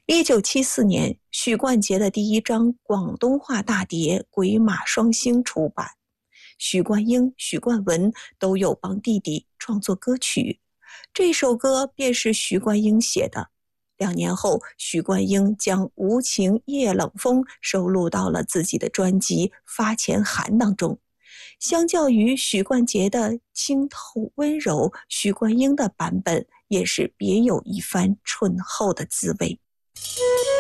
1974年，许冠杰的第一张广东话大碟《鬼马双星》出版，许冠英、许冠文都有帮弟弟创作歌曲，这首歌便是许冠英写的。2年后，许冠英将《无情夜冷风》收录到了自己的专辑《发钱寒》当中。相较于许冠杰的清透温柔，许冠英的版本也是别有一番醇厚的滋味。